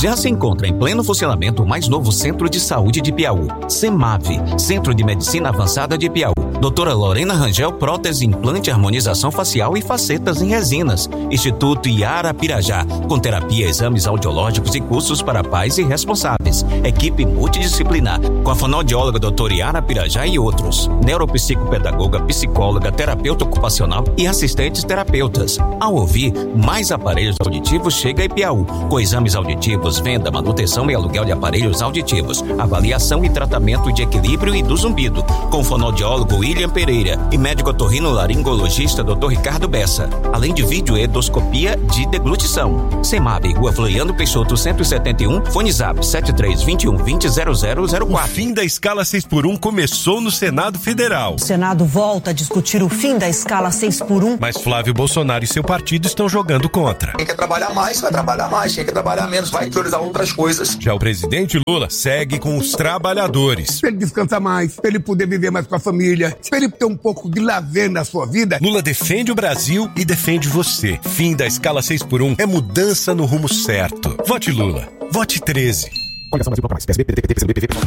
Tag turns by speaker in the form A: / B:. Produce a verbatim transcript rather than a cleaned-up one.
A: Já se encontra em pleno funcionamento o mais novo Centro de Saúde de Piauí, CEMAV, Centro de Medicina Avançada de Piauí. Doutora Lorena Rangel, prótese, implante, harmonização facial e facetas em resinas. Instituto Iara Pirajá, com terapia, exames audiológicos e cursos para pais e responsáveis. Equipe multidisciplinar, com a fonoaudióloga doutora Iara Pirajá e outros. Neuropsicopedagoga, psicóloga, terapeuta ocupacional e assistentes terapeutas. Ao ouvir, mais aparelhos auditivos chega em Piauí, com exames auditivos, venda, manutenção e aluguel de aparelhos auditivos, avaliação e tratamento de equilíbrio e do zumbido, com fonoaudiólogo William Pereira e médico otorrinolaringologista doutor Ricardo Bessa, além de vídeo endoscopia de deglutição. CEMAB, Rua Floriano Peixoto cento e setenta e um, fone zap sete três dois um dois zero zero zero zero quatro.
B: O fim da escala seis por um começou no Senado Federal.
C: O Senado volta a discutir o fim da escala seis por um.
B: Mas Flávio Bolsonaro e seu partido estão jogando contra.
D: Quem quer trabalhar mais, vai trabalhar mais. Quem quer trabalhar menos, vai priorizar outras coisas.
B: Já o presidente Lula segue com os trabalhadores.
E: Pra ele descansar mais, pra ele poder viver mais com a família, pra ele ter um pouco de lazer na sua vida.
B: Lula defende o Brasil e defende você. Fim da escala seis por um é mudança no rumo certo. Vote Lula. Vote treze.